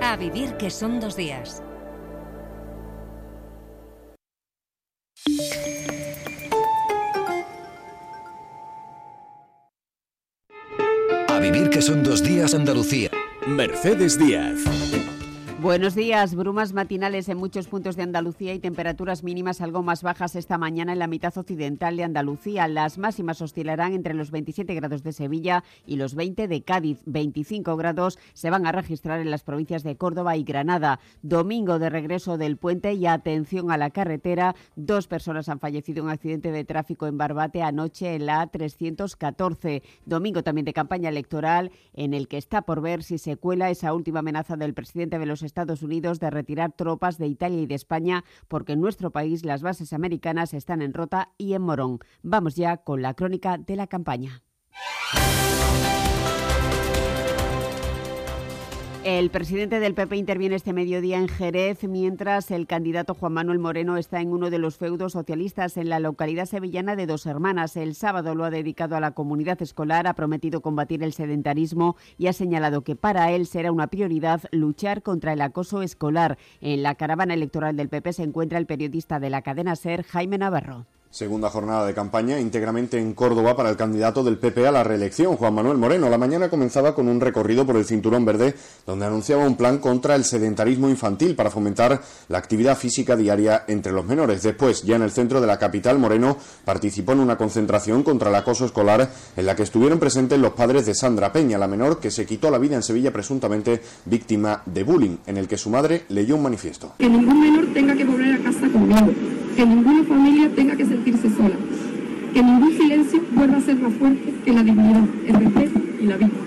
A vivir que son 2 días. A vivir que son 2 días Andalucía. Mercedes Díaz. Buenos días. Brumas matinales en muchos puntos de Andalucía y temperaturas mínimas algo más bajas esta mañana en la mitad occidental de Andalucía. Las máximas oscilarán entre los 27 grados de Sevilla y los 20 de Cádiz. 25 grados se van a registrar en las provincias de Córdoba y Granada. Domingo de regreso del puente y atención a la carretera. 2 personas han fallecido en un accidente de tráfico en Barbate anoche en la A314. Domingo también de campaña electoral en el que está por ver si se cuela esa última amenaza del presidente de los Estados Unidos de retirar tropas de Italia y de España, porque en nuestro país las bases americanas están en Rota y en Morón. Vamos ya con la crónica de la campaña. El presidente del PP interviene este mediodía en Jerez, mientras el candidato Juan Manuel Moreno está en uno de los feudos socialistas en la localidad sevillana de Dos Hermanas. El sábado lo ha dedicado a la comunidad escolar, ha prometido combatir el sedentarismo y ha señalado que para él será una prioridad luchar contra el acoso escolar. En la caravana electoral del PP se encuentra el periodista de la cadena SER, Jaime Navarro. Segunda jornada de campaña íntegramente en Córdoba para el candidato del PP a la reelección, Juan Manuel Moreno. La mañana comenzaba con un recorrido por el Cinturón Verde, donde anunciaba un plan contra el sedentarismo infantil para fomentar la actividad física diaria entre los menores. Después, ya en el centro de la capital, Moreno participó en una concentración contra el acoso escolar en la que estuvieron presentes los padres de Sandra Peña, la menor que se quitó la vida en Sevilla presuntamente víctima de bullying, en el que su madre leyó un manifiesto. Que ningún menor tenga que volver a casa conmigo, que ninguna familia tenga que sentirse sola, que ningún silencio vuelva a ser más fuerte que la dignidad, el respeto y la vida.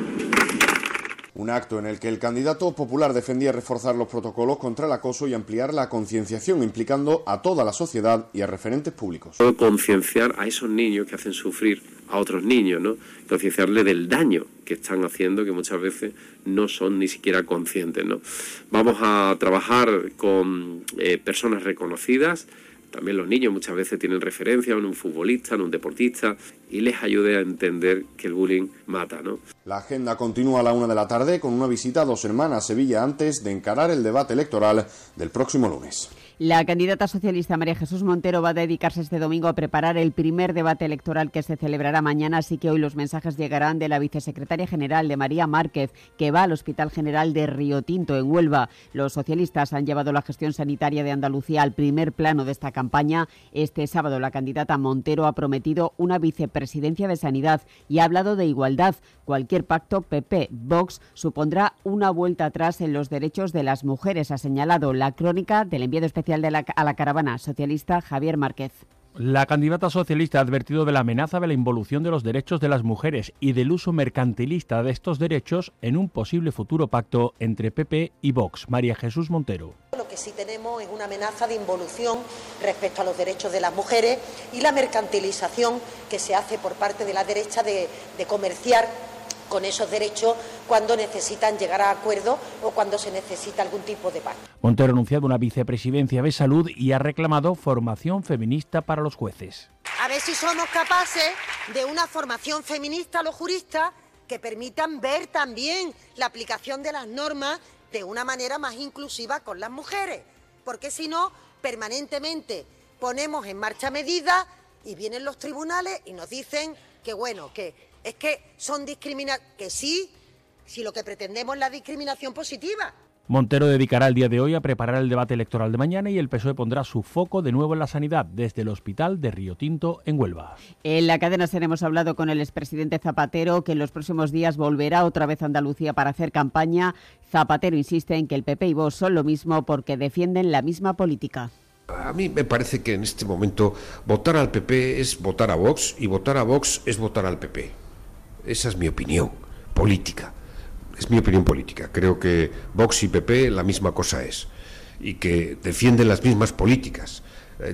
Un acto en el que el candidato popular defendía reforzar los protocolos contra el acoso y ampliar la concienciación, implicando a toda la sociedad y a referentes públicos. Concienciar a esos niños que hacen sufrir a otros niños, ¿no? Concienciarles del daño que están haciendo, que muchas veces no son ni siquiera conscientes, ¿no? Vamos a trabajar con personas reconocidas. También los niños muchas veces tienen referencia en un futbolista, en un deportista, y les ayude a entender que el bullying mata, ¿no? La agenda continúa a la 1 de la tarde con una visita a Dos Hermanas, Sevilla, antes de encarar el debate electoral del próximo lunes. La candidata socialista María Jesús Montero va a dedicarse este domingo a preparar el primer debate electoral que se celebrará mañana, así que hoy los mensajes llegarán de la vicesecretaria general, de María Márquez, que va al Hospital General de Riotinto, en Huelva. Los socialistas han llevado la gestión sanitaria de Andalucía al primer plano de esta campaña. Este sábado la candidata Montero ha prometido una vicepresidencia de Sanidad y ha hablado de igualdad. Cualquier pacto PP-Vox supondrá una vuelta atrás en los derechos de las mujeres, ha señalado. La crónica del enviado especial a la caravana socialista, Javier Márquez. La candidata socialista ha advertido de la amenaza de la involución de los derechos de las mujeres y del uso mercantilista de estos derechos en un posible futuro pacto entre PP y Vox. María Jesús Montero. Lo que sí tenemos es una amenaza de involución respecto a los derechos de las mujeres y la mercantilización que se hace por parte de la derecha de comerciar con esos derechos cuando necesitan llegar a acuerdos o cuando se necesita algún tipo de pacto. Montero ha anunciado una vicepresidencia de Salud y ha reclamado formación feminista para los jueces. A ver si somos capaces de una formación feminista a los juristas que permitan ver también la aplicación de las normas de una manera más inclusiva con las mujeres, porque si no, permanentemente ponemos en marcha medidas y vienen los tribunales y nos dicen que bueno, que es que son que sí, si lo que pretendemos es la discriminación positiva. Montero dedicará el día de hoy a preparar el debate electoral de mañana y el PSOE pondrá su foco de nuevo en la sanidad desde el Hospital de Riotinto en Huelva. En la cadena SER hemos hablado con el expresidente Zapatero, que en los próximos días volverá otra vez a Andalucía para hacer campaña. Zapatero insiste en que el PP y Vox son lo mismo porque defienden la misma política. A mí me parece que en este momento votar al PP es votar a Vox y votar a Vox es votar al PP. Esa es mi opinión política. Es mi opinión política. Creo que Vox y PP la misma cosa es y que defienden las mismas políticas.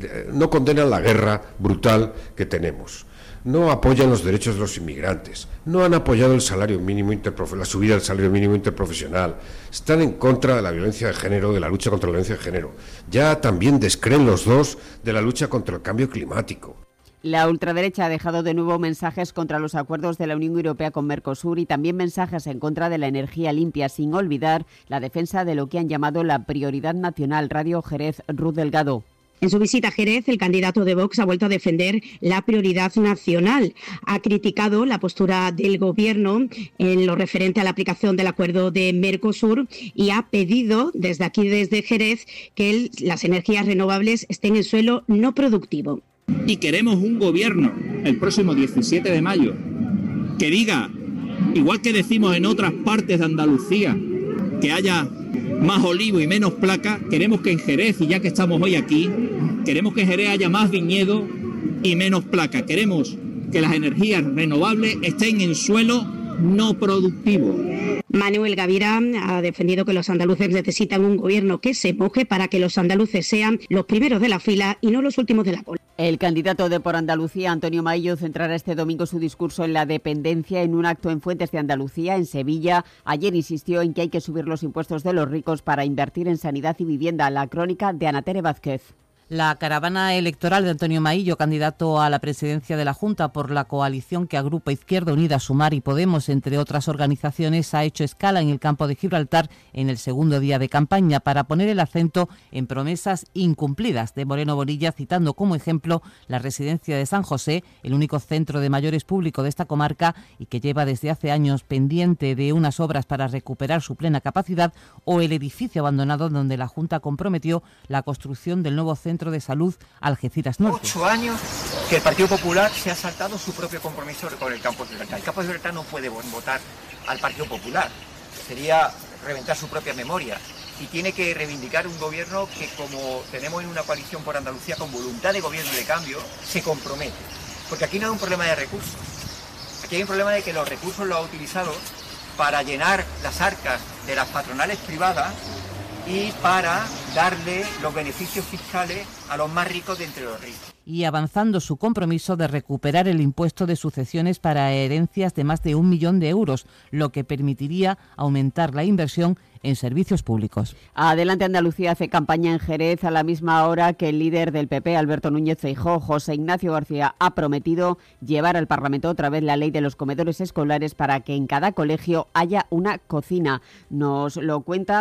No condenan la guerra brutal que tenemos. No apoyan los derechos de los inmigrantes. No han apoyado el salario mínimo la subida del salario mínimo interprofesional. Están en contra de la violencia de género, de la lucha contra la violencia de género. Ya también descreen los dos de la lucha contra el cambio climático. La ultraderecha ha dejado de nuevo mensajes contra los acuerdos de la Unión Europea con Mercosur y también mensajes en contra de la energía limpia, sin olvidar la defensa de lo que han llamado la prioridad nacional. Radio Jerez, Ruth Delgado. En su visita a Jerez, el candidato de Vox ha vuelto a defender la prioridad nacional. Ha criticado la postura del Gobierno en lo referente a la aplicación del acuerdo de Mercosur y ha pedido desde aquí, desde Jerez, que las energías renovables estén en suelo no productivo. Y queremos un Gobierno, el próximo 17 de mayo, que diga, igual que decimos en otras partes de Andalucía, que haya más olivo y menos placa, queremos que en Jerez, y ya que estamos hoy aquí, queremos que en Jerez haya más viñedo y menos placa. Queremos que las energías renovables estén en suelo no productivo. Manuel Gavira ha defendido que los andaluces necesitan un gobierno que se moje para que los andaluces sean los primeros de la fila y no los últimos de la cola. El candidato de Por Andalucía, Antonio Maillo, centrará este domingo su discurso en la dependencia en un acto en Fuentes de Andalucía, en Sevilla. Ayer insistió en que hay que subir los impuestos de los ricos para invertir en sanidad y vivienda. La crónica de Ana Tere Vázquez. La caravana electoral de Antonio Maillo, candidato a la presidencia de la Junta por la coalición que agrupa Izquierda Unida, Sumar y Podemos, entre otras organizaciones, ha hecho escala en el campo de Gibraltar en el segundo día de campaña para poner el acento en promesas incumplidas de Moreno Bonilla, citando como ejemplo la residencia de San José, el único centro de mayores público de esta comarca y que lleva desde hace años pendiente de unas obras para recuperar su plena capacidad, o el edificio abandonado donde la Junta comprometió la construcción del nuevo centro de salud Algeciras Norte. 8 años que el Partido Popular se ha saltado su propio compromiso con el campo de Gibraltar. El campo de Gibraltar no puede votar al Partido Popular, sería reventar su propia memoria, y tiene que reivindicar un gobierno que, como tenemos en una coalición por Andalucía con voluntad de gobierno y de cambio, se compromete. Porque aquí no hay un problema de recursos, aquí hay un problema de que los recursos los ha utilizado para llenar las arcas de las patronales privadas y para darle los beneficios fiscales a los más ricos de entre los ricos. Y avanzando su compromiso de recuperar el impuesto de sucesiones para herencias de más de 1 millón de euros, lo que permitiría aumentar la inversión en servicios públicos. Adelante Andalucía hace campaña en Jerez a la misma hora que el líder del PP, Alberto Núñez Feijóo. José Ignacio García ha prometido llevar al Parlamento otra vez la ley de los comedores escolares para que en cada colegio haya una cocina. Nos lo cuenta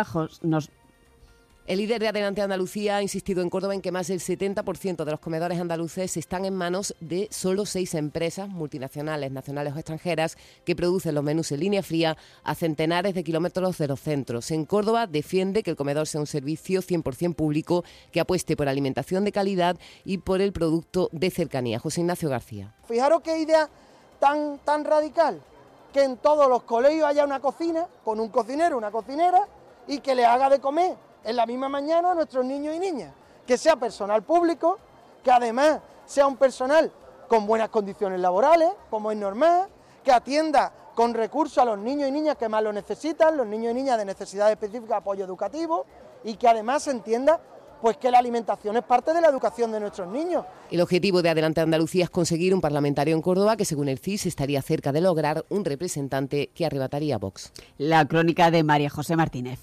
El líder de Adelante Andalucía ha insistido en Córdoba en que más del 70% de los comedores andaluces están en manos de solo 6 empresas multinacionales, nacionales o extranjeras, que producen los menús en línea fría a centenares de kilómetros de los centros. En Córdoba defiende que el comedor sea un servicio 100% público que apueste por alimentación de calidad y por el producto de cercanía. José Ignacio García. Fijaros qué idea tan radical, que en todos los colegios haya una cocina, con un cocinero, una cocinera, y que le haga de comer en la misma mañana a nuestros niños y niñas, que sea personal público, que además sea un personal con buenas condiciones laborales, como es normal, que atienda con recursos a los niños y niñas que más lo necesitan, los niños y niñas de necesidades específicas de apoyo educativo, y que además se entienda pues que la alimentación es parte de la educación de nuestros niños. El objetivo de Adelante Andalucía es conseguir un parlamentario en Córdoba que, según el CIS, estaría cerca de lograr un representante que arrebataría a Vox. La crónica de María José Martínez.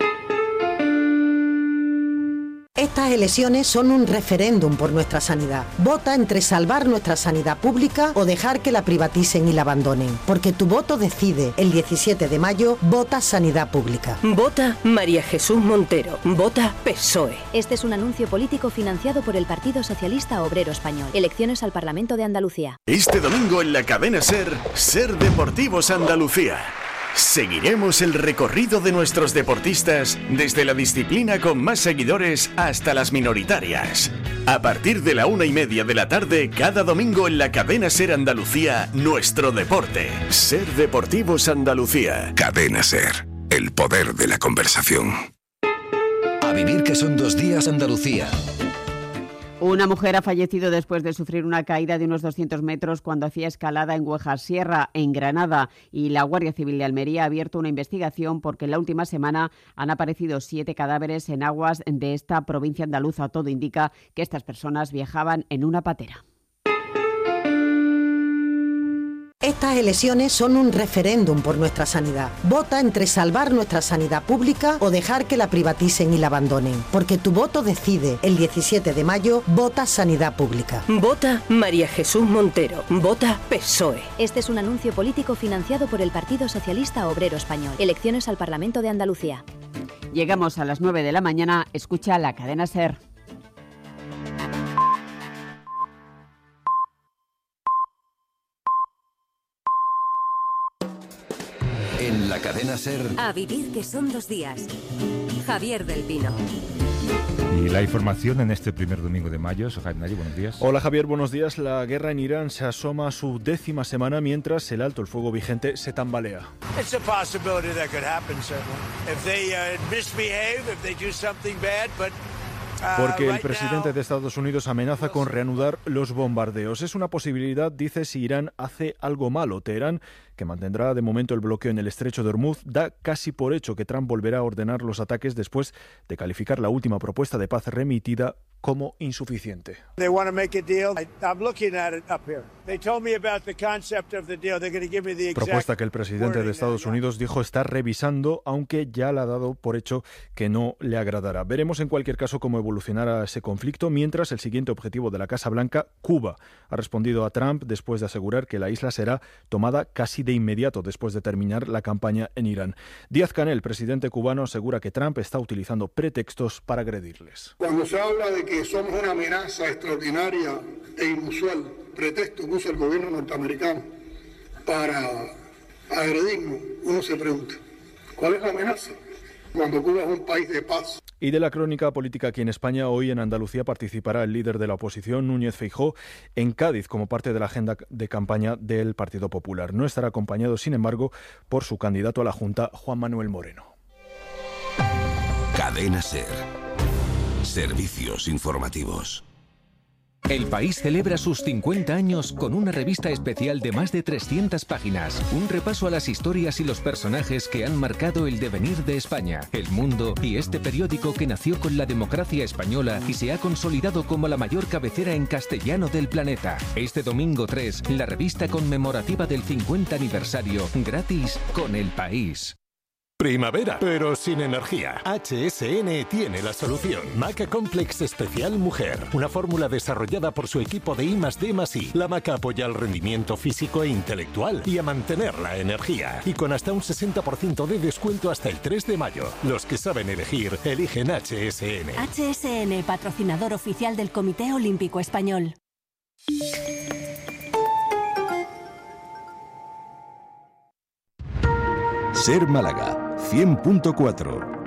Estas elecciones son un referéndum por nuestra sanidad. Vota entre salvar nuestra sanidad pública o dejar que la privaticen y la abandonen. Porque tu voto decide. El 17 de mayo, vota sanidad pública. Vota María Jesús Montero. Vota PSOE. Este es un anuncio político financiado por el Partido Socialista Obrero Español. Elecciones al Parlamento de Andalucía. Este domingo en la cadena Ser Deportivos Andalucía. Seguiremos el recorrido de nuestros deportistas desde la disciplina con más seguidores hasta las minoritarias. A partir de la 1:30 de la tarde, cada domingo en la cadena Ser Andalucía, nuestro deporte. Ser Deportivos Andalucía. Cadena Ser, el poder de la conversación. A vivir que son 2 días Andalucía. Una mujer ha fallecido después de sufrir una caída de unos 200 metros cuando hacía escalada en Güejar Sierra, en Granada, y la Guardia Civil de Almería ha abierto una investigación porque en la última semana han aparecido 7 cadáveres en aguas de esta provincia andaluza. Todo indica que estas personas viajaban en una patera. Estas elecciones son un referéndum por nuestra sanidad. Vota entre salvar nuestra sanidad pública o dejar que la privaticen y la abandonen. Porque tu voto decide. El 17 de mayo, vota sanidad pública. Vota María Jesús Montero. Vota PSOE. Este es un anuncio político financiado por el Partido Socialista Obrero Español. Elecciones al Parlamento de Andalucía. Llegamos a las 9 de la mañana. Escucha la cadena SER. En la cadena SER. A vivir que son 2 días. Javier del Pino. Y la información en este primer domingo de mayo. Sohaib Nayi, buenos días. Hola Javier, buenos días. La guerra en Irán se asoma a su 10ª semana mientras el alto el fuego vigente se tambalea. It's a possibility that could happen, certainly. If they misbehave, if they do something bad, but porque el presidente de Estados Unidos amenaza con reanudar los bombardeos. Es una posibilidad, dice, si Irán hace algo malo. Teherán, que mantendrá de momento el bloqueo en el estrecho de Hormuz, da casi por hecho que Trump volverá a ordenar los ataques después de calificar la última propuesta de paz remitida como insuficiente. Propuesta que el presidente de Estados Unidos dijo estar revisando, aunque ya le ha dado por hecho que no le agradará. Veremos en cualquier caso cómo evolucionará ese conflicto, mientras el siguiente objetivo de la Casa Blanca, Cuba, ha respondido a Trump después de asegurar que la isla será tomada casi de inmediato después de terminar la campaña en Irán. Díaz-Canel, presidente cubano, asegura que Trump está utilizando pretextos para agredirles. Cuando se habla de que somos una amenaza extraordinaria e inusual, pretexto que usa el gobierno norteamericano para agredirnos, uno se pregunta, ¿cuál es la amenaza? Cuando Cuba es un país de paz. Y de la crónica política aquí en España, hoy en Andalucía participará el líder de la oposición, Núñez Feijóo, en Cádiz como parte de la agenda de campaña del Partido Popular. No estará acompañado, sin embargo, por su candidato a la Junta, Juan Manuel Moreno. Cadena SER. Servicios informativos. El País celebra sus 50 años con una revista especial de más de 300 páginas. Un repaso a las historias y los personajes que han marcado el devenir de España, el mundo y este periódico que nació con la democracia española y se ha consolidado como la mayor cabecera en castellano del planeta. Este domingo 3, la revista conmemorativa del 50 aniversario, gratis con El País. Primavera, pero sin energía. HSN tiene la solución. Maca Complex Especial Mujer. Una fórmula desarrollada por su equipo de I+D+I. La maca apoya al rendimiento físico e intelectual y a mantener la energía. Y con hasta un 60% de descuento hasta el 3 de mayo. Los que saben elegir, eligen HSN. HSN, patrocinador oficial del Comité Olímpico Español. SER Málaga 100.4.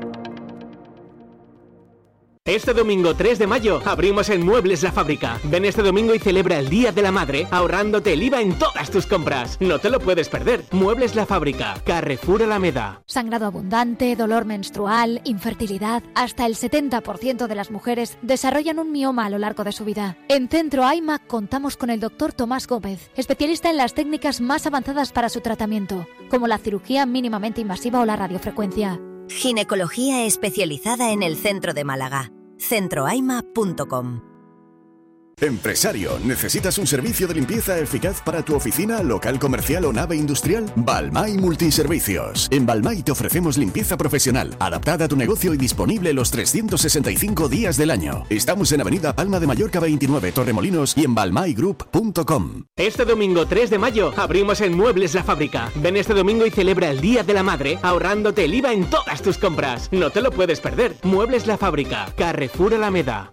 Este domingo 3 de mayo abrimos en Muebles La Fábrica. Ven este domingo y celebra el Día de la Madre ahorrándote el IVA en todas tus compras. No te lo puedes perder. Muebles La Fábrica, Carrefour Alameda. Sangrado abundante, dolor menstrual, infertilidad. Hasta el 70% de las mujeres desarrollan un mioma a lo largo de su vida. En Centro AIMA contamos con el Dr. Tomás Gómez, especialista en las técnicas más avanzadas para su tratamiento, como la cirugía mínimamente invasiva o la radiofrecuencia. Ginecología especializada en el centro de Málaga. centroaima.com. Empresario, ¿necesitas un servicio de limpieza eficaz para tu oficina, local comercial o nave industrial? Balmay Multiservicios. En Balmay te ofrecemos limpieza profesional, adaptada a tu negocio y disponible los 365 días del año. Estamos en Avenida Palma de Mallorca 29, Torremolinos y en balmaygroup.com. Este domingo 3 de mayo abrimos en Muebles La Fábrica. Ven este domingo y celebra el Día de la Madre ahorrándote el IVA en todas tus compras. No te lo puedes perder. Muebles La Fábrica, Carrefour Alameda.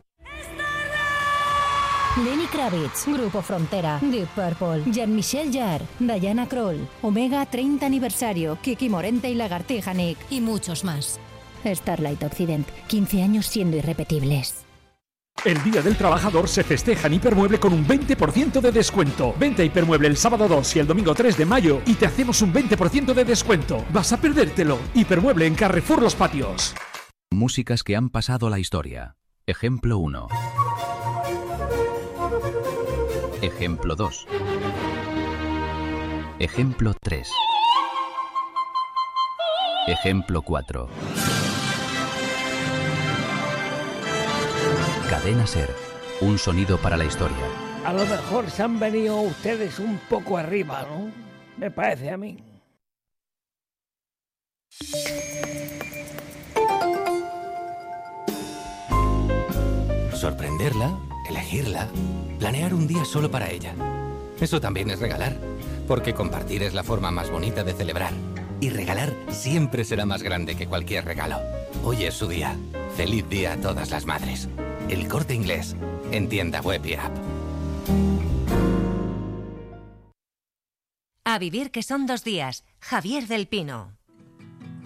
Lenny Kravitz, Grupo Frontera, Deep Purple, Jean-Michel Jarre, Diana Krall, Omega 30 aniversario, Kiki Morente y Lagartija Nick y muchos más. Starlight Occident, 15 años siendo irrepetibles. El Día del Trabajador se festeja en Hipermueble con un 20% de descuento. Vente a Hipermueble el sábado 2 y el domingo 3 de mayo y te hacemos un 20% de descuento. Vas a perdértelo. Hipermueble en Carrefour Los Patios. Músicas que han pasado a la historia. Ejemplo 1. Ejemplo 2. Ejemplo 3. Ejemplo 4. Cadena SER. Un sonido para la historia. A lo mejor se han venido ustedes un poco arriba, ¿no? Me parece a mí. Sorprenderla, elegirla, planear un día solo para ella. Eso también es regalar, porque compartir es la forma más bonita de celebrar. Y regalar siempre será más grande que cualquier regalo. Hoy es su día. Feliz día a todas las madres. El Corte Inglés, en tienda web y app. A vivir que son 2 días. Javier del Pino.